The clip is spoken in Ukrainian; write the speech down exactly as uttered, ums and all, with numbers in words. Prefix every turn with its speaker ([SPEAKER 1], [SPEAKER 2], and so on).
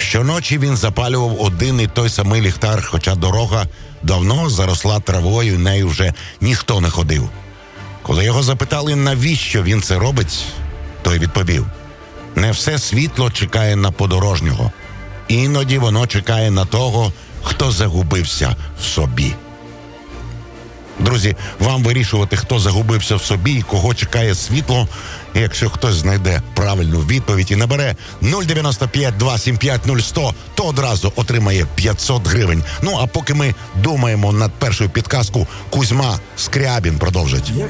[SPEAKER 1] Щоночі він запалював один і той самий ліхтар, хоча дорога давно заросла травою, і нею вже ніхто не ходив. Коли його запитали, навіщо він це робить, той відповів: не все світло чекає на подорожнього. Іноді воно чекає на того, хто загубився в собі. Друзі, вам вирішувати, хто загубився в собі і кого чекає світло. І якщо хтось знайде правильну відповідь і набере нуль дев'яносто п'ять два сім п'ять нуль сто, то одразу отримає п'ятсот гривень. Ну, а поки ми думаємо над першою підказку, Кузьма Скрябін продовжить.